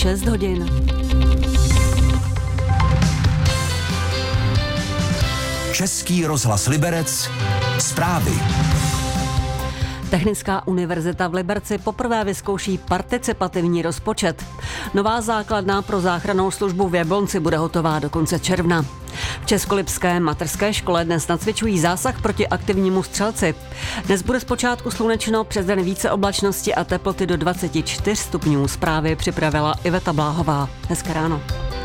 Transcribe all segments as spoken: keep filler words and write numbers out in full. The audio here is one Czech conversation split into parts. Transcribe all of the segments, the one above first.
šest hodin. Český rozhlas Liberec, zprávy. Technická univerzita v Liberci poprvé vyzkouší participativní rozpočet. Nová základna pro záchrannou službu v Jablonci bude hotová do konce června. V Českolipské mateřské škole dnes nacvičují zásah proti aktivnímu střelci. Dnes bude zpočátku slunečno, přes den více oblačnosti a teploty do dvacet čtyři stupňů. Zprávy připravila Iveta Bláhová. Hezké ráno.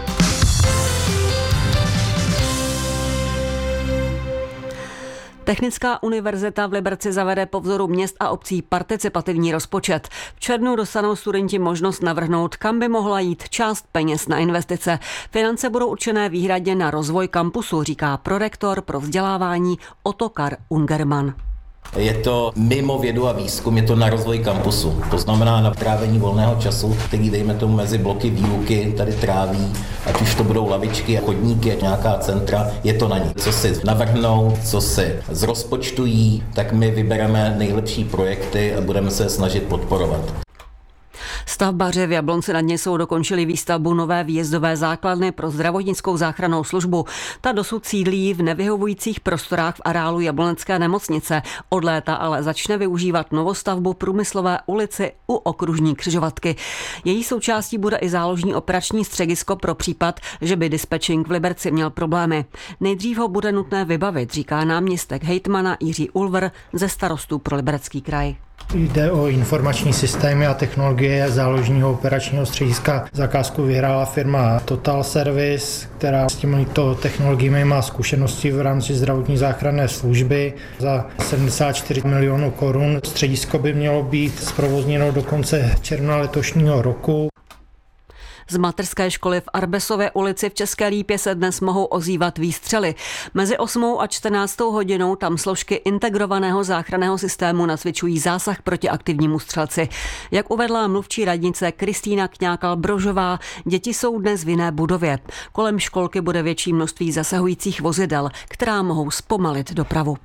Technická univerzita v Liberci zavede po vzoru měst a obcí participativní rozpočet. V červnu dostanou studenti možnost navrhnout, kam by mohla jít část peněz na investice. Finance budou určené výhradně na rozvoj kampusu, říká prorektor pro vzdělávání Ottokar Ungermann. Je to mimo vědu a výzkum, je to na rozvoj kampusu. To znamená na trávení volného času, který dejme tomu mezi bloky výuky tady tráví, ať už to budou lavičky, chodníky, nějaká centra, je to na ní. Co si navrhnou, co si zrozpočtují, tak my vybereme nejlepší projekty a budeme se je snažit podporovat. Stavbaři v Jablonci nad Nisou dokončili výstavbu nové výjezdové základny pro zdravotnickou záchrannou službu. Ta dosud sídlí v nevyhovujících prostorách v areálu Jablonecké nemocnice. Od léta ale začne využívat novostavbu Průmyslové ulici u okružní křižovatky. Její součástí bude i záložní operační středisko pro případ, že by dispečing v Liberci měl problémy. Nejdřív ho bude nutné vybavit, říká náměstek hejtmana Jiří Ulver ze Starostů pro Liberecký kraj. Jde o informační systémy a technologie záložního operačního střediska. Zakázku vyhrála firma Total Service, která s těmito technologiemi má zkušenosti v rámci zdravotní záchranné služby. Za sedmdesát čtyři milionů korun středisko by mělo být zprovozněno do konce června letošního roku. Z mateřské školy v Arbesově ulici v České Lípě se dnes mohou ozývat výstřely. Mezi osmou a čtrnáctou hodinou tam složky integrovaného záchranného systému nacvičují zásah proti aktivnímu střelci. Jak uvedla mluvčí radnice Kristýna Kňákal-Brožová, děti jsou dnes v jiné budově. Kolem školky bude větší množství zasahujících vozidel, která mohou zpomalit dopravu.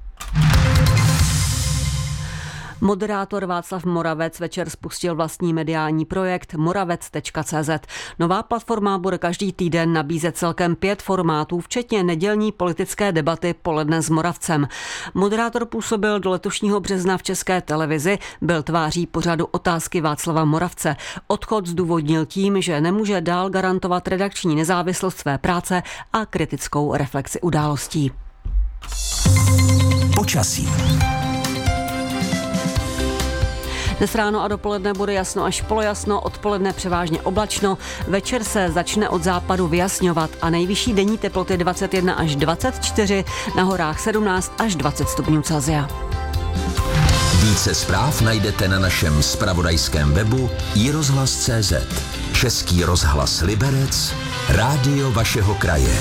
Moderátor Václav Moravec večer spustil vlastní mediální projekt moravec tečka cé zet. Nová platforma bude každý týden nabízet celkem pět formátů, včetně nedělní politické debaty Poledne s Moravcem. Moderátor působil do letošního března v České televizi, byl tváří pořadu Otázky Václava Moravce. Odchod zdůvodnil tím, že nemůže dál garantovat redakční nezávislost své práce a kritickou reflexi událostí. Počasí. Dnes ráno a dopoledne bude jasno až polojasno, odpoledne převážně oblačno, večer se začne od západu vyjasňovat a nejvyšší denní teploty dvacet jedna až dvacet čtyři, na horách sedmnáct až dvacet stupňů Celsia. Více zpráv najdete na našem zpravodajském webu i rozhlas tečka cé zet. Český rozhlas Liberec, rádio vašeho kraje.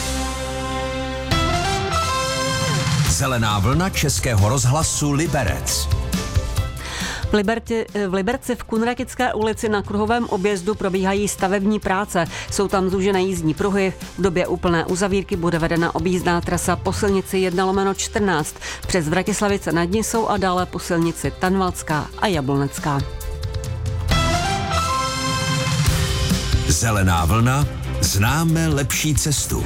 Zelená vlna Českého rozhlasu Liberec. V, Liberti, v Liberci v Kunratické ulici na kruhovém objezdu probíhají stavební práce. Jsou tam zúžené jízdní pruhy. V době úplné uzavírky bude vedena objízdná trasa po silnici jedna lomeno čtrnáct přes Vratislavice nad Nisou a dále po silnici Tanvalská a Jablonecká. Zelená vlna, známe lepší cestu.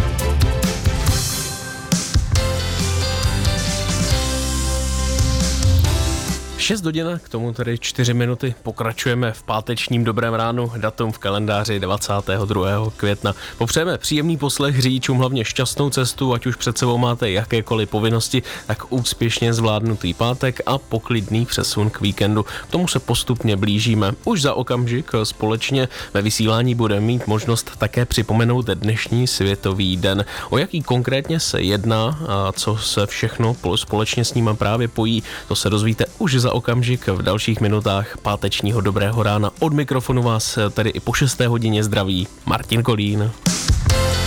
šest hodin, k tomu tedy čtyři minuty, pokračujeme v pátečním dobrém ránu, datum v kalendáři dvacátého druhého května. Popřejeme příjemný poslech řidičům, hlavně šťastnou cestu, ať už před sebou máte jakékoliv povinnosti, tak úspěšně zvládnutý pátek a poklidný přesun k víkendu. K tomu se postupně blížíme. Už za okamžik společně ve vysílání budeme mít možnost také připomenout dnešní světový den. O jaký konkrétně se jedná a co se všechno společně s ním právě pojí, to se dozvíte už za okamžik v dalších minutách pátečního dobrého rána. Od mikrofonu vás tedy i po šesté hodině zdraví Martin Kolín.